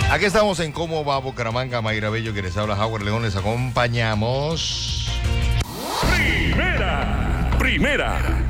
Aquí estamos en Cómo va Bucaramanga, Mayra Bello, que les habla Howard León, les acompañamos. Primera.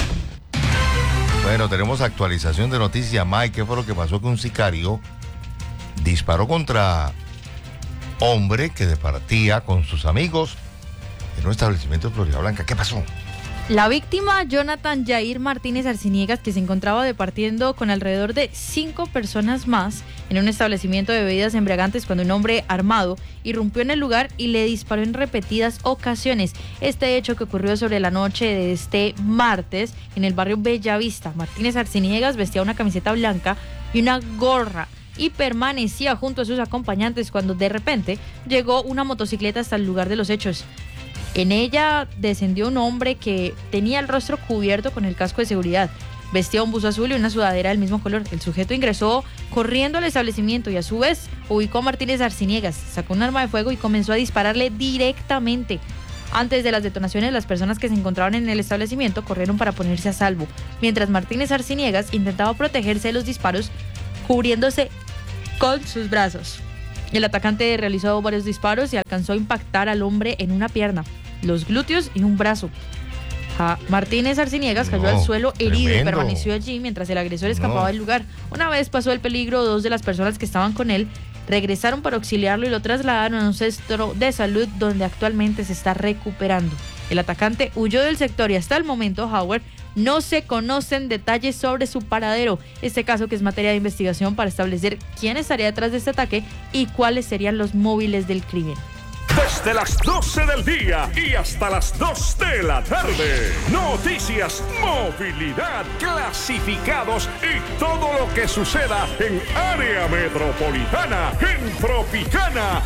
Bueno, tenemos actualización de noticia. Mike, ¿qué fue lo que pasó? Que un sicario disparó contra hombre que departía con sus amigos en un establecimiento de Florida Blanca. ¿Qué pasó? La víctima, Jonathan Jair Martínez Arciniegas, que se encontraba departiendo con alrededor de 5 personas más en un establecimiento de bebidas embriagantes cuando un hombre armado irrumpió en el lugar y le disparó en repetidas ocasiones. Este hecho que ocurrió sobre la noche de este martes en el barrio Bellavista. Martínez Arciniegas vestía una camiseta blanca y una gorra y permanecía junto a sus acompañantes cuando de repente llegó una motocicleta hasta el lugar de los hechos. En ella descendió un hombre que tenía el rostro cubierto con el casco de seguridad. Vestía un buzo azul y una sudadera del mismo color. El sujeto ingresó corriendo al establecimiento y a su vez ubicó a Martínez Arciniegas. Sacó un arma de fuego y comenzó a dispararle directamente. Antes de las detonaciones, las personas que se encontraban en el establecimiento corrieron para ponerse a salvo, mientras Martínez Arciniegas intentaba protegerse de los disparos cubriéndose con sus brazos. El atacante realizó varios disparos y alcanzó a impactar al hombre en una pierna, los glúteos y un brazo. Martínez Arciniegas cayó al suelo herido y permaneció allí mientras el agresor escapaba del lugar. Una vez pasó el peligro, 2 de las personas que estaban con él regresaron para auxiliarlo y lo trasladaron a un centro de salud donde actualmente se está recuperando. El atacante huyó del sector y hasta el momento, Howard, no se conocen detalles sobre su paradero. Este caso que es materia de investigación para establecer quién estaría detrás de este ataque y cuáles serían los móviles del crimen. Desde las 12 del día y hasta las 2 de la tarde. Noticias, movilidad, clasificados y todo lo que suceda en área metropolitana en Tropicana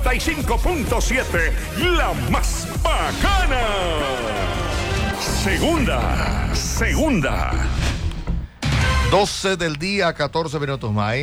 95.7, la más bacana. Segunda. 12 del día, 14 minutos más.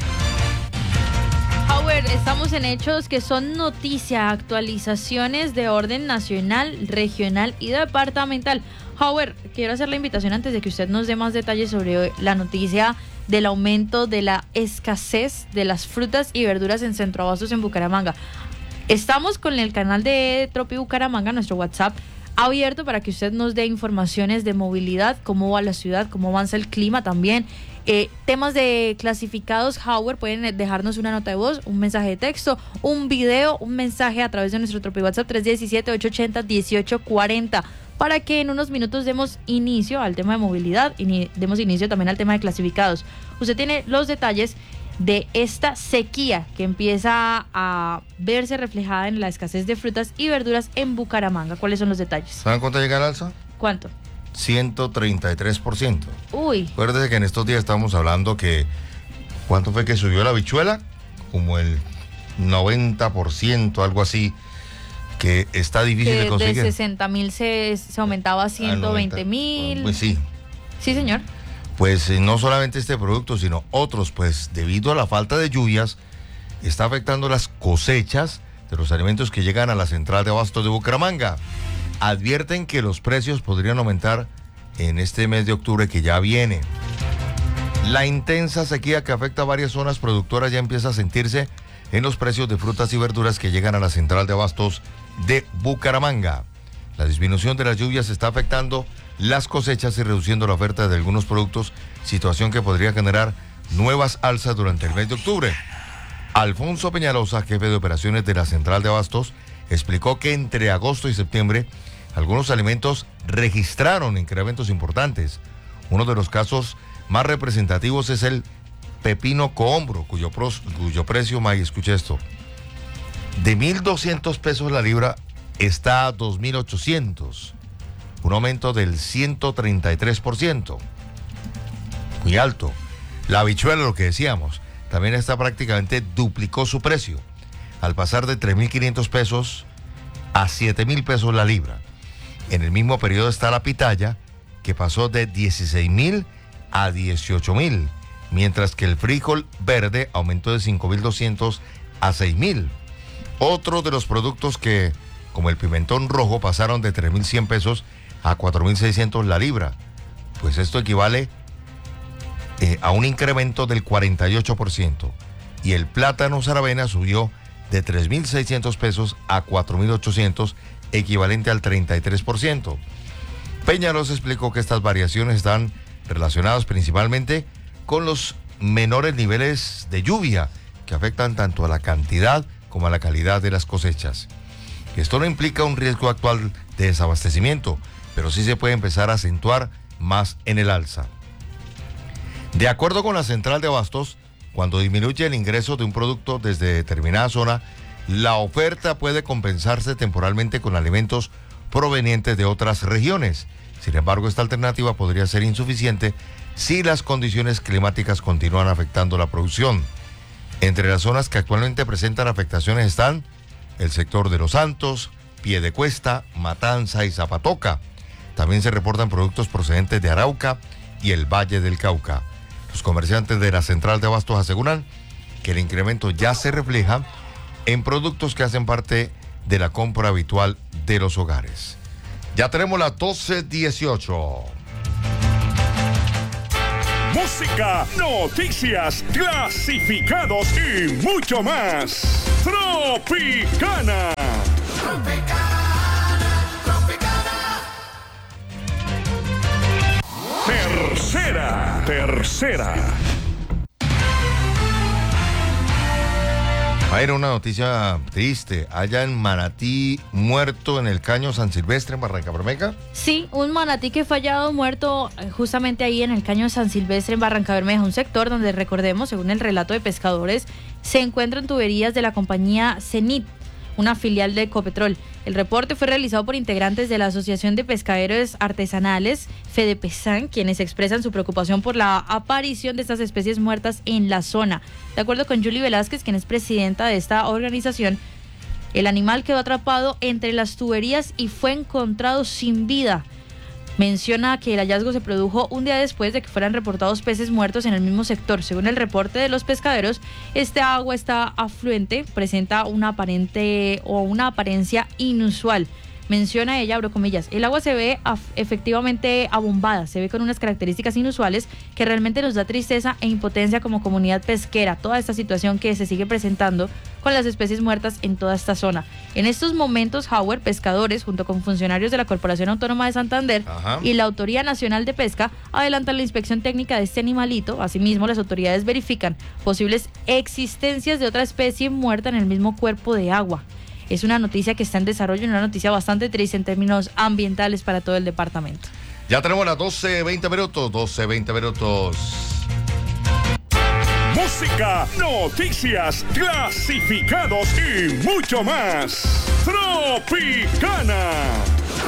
Howard, estamos en hechos que son noticia, actualizaciones de orden nacional, regional y departamental. Howard, quiero hacer la invitación antes de que usted nos dé más detalles sobre la noticia del aumento de la escasez de las frutas y verduras en Centroabastos en Bucaramanga. Estamos con el canal de Tropi Bucaramanga, nuestro WhatsApp, abierto para que usted nos dé informaciones de movilidad, cómo va la ciudad, cómo avanza el clima también. Temas de clasificados, Howard, pueden dejarnos una nota de voz, un mensaje de texto, un video, un mensaje a través de nuestro Tropi WhatsApp 317-880-1840 para que en unos minutos demos inicio al tema de movilidad y demos inicio también al tema de clasificados. Usted tiene los detalles de esta sequía que empieza a verse reflejada en la escasez de frutas y verduras en Bucaramanga. ¿Cuáles son los detalles? ¿Saben cuánto llega el alza? ¿Cuánto? 133%. Uy. Acuérdese que en estos días estábamos hablando que ¿cuánto fue que subió la habichuela? Como el 90%, algo así, que está difícil de conseguir. De 60,000 se aumentaba a 120,000. Pues sí. Sí, señor. Pues no solamente este producto, sino otros, pues debido a la falta de lluvias, está afectando las cosechas de los alimentos que llegan a la central de abastos de Bucaramanga. Advierten que los precios podrían aumentar en este mes de octubre que ya viene. La intensa sequía que afecta a varias zonas productoras ya empieza a sentirse en los precios de frutas y verduras que llegan a la central de abastos de Bucaramanga. La disminución de las lluvias está afectando las cosechas y reduciendo la oferta de algunos productos, situación que podría generar nuevas alzas durante el mes de octubre. Alfonso Peñalosa, jefe de operaciones de la central de abastos, explicó que entre agosto y septiembre algunos alimentos registraron incrementos importantes. Uno de los casos más representativos es el pepino cohombro, cuyo precio, May, escuche esto, de 1,200 pesos la libra está a 2,800, un aumento del 133%, muy alto. La habichuela, lo que decíamos, también está prácticamente duplicó su precio, al pasar de 3,500 pesos a 7,000 pesos la libra. En el mismo periodo está la pitaya, que pasó de 16,000 a 18,000, mientras que el frijol verde aumentó de 5,200 a 6,000. Otro de los productos que, como el pimentón rojo, pasaron de 3,100 pesos a 4,600 la libra. Pues esto equivale a un incremento del 48%. y el plátano Saravena subió de 3.600 pesos a 4.800, equivalente al 33%. Peñaros explicó que estas variaciones están relacionadas principalmente con los menores niveles de lluvia que afectan tanto a la cantidad como a la calidad de las cosechas. Esto no implica un riesgo actual de desabastecimiento, pero sí se puede empezar a acentuar más en el alza. De acuerdo con la central de abastos, cuando disminuye el ingreso de un producto desde determinada zona, la oferta puede compensarse temporalmente con alimentos provenientes de otras regiones. Sin embargo, esta alternativa podría ser insuficiente si las condiciones climáticas continúan afectando la producción. Entre las zonas que actualmente presentan afectaciones están el sector de Los Santos, Piedecuesta, Matanza y Zapatoca. También se reportan productos procedentes de Arauca y el Valle del Cauca. Los comerciantes de la central de abastos aseguran que el incremento ya se refleja en productos que hacen parte de la compra habitual de los hogares. Ya tenemos las 12:18. Música, noticias, clasificados y mucho más. Tropicana. Tercera. Era una noticia triste. Allá en Manatí, muerto en el caño San Silvestre, en Barrancabermeja. Sí, un manatí que fue hallado muerto justamente ahí en el caño San Silvestre, en Barrancabermeja, un sector donde, recordemos, según el relato de pescadores, se encuentran tuberías de la compañía Cenit, una filial de Ecopetrol. El reporte fue realizado por integrantes de la Asociación de Pescadores Artesanales, FEDEPESAN, quienes expresan su preocupación por la aparición de estas especies muertas en la zona. De acuerdo con Julie Velázquez, quien es presidenta de esta organización, el animal quedó atrapado entre las tuberías y fue encontrado sin vida. Menciona que el hallazgo se produjo un día después de que fueran reportados peces muertos en el mismo sector. Según el reporte de los pescaderos, esta agua está afluente, presenta una apariencia inusual. Menciona ella, abro comillas, el agua se ve efectivamente abombada, se ve con unas características inusuales que realmente nos da tristeza e impotencia como comunidad pesquera. Toda esta situación que se sigue presentando con las especies muertas en toda esta zona. En estos momentos, Howard, pescadores, junto con funcionarios de la Corporación Autónoma de Santander y la Autoridad Nacional de Pesca, adelantan la inspección técnica de este animalito. Asimismo, las autoridades verifican posibles existencias de otra especie muerta en el mismo cuerpo de agua. Es una noticia que está en desarrollo, una noticia bastante triste en términos ambientales para todo el departamento. Ya tenemos las 12:20 minutos. Música, noticias, clasificados y mucho más. Tropicana.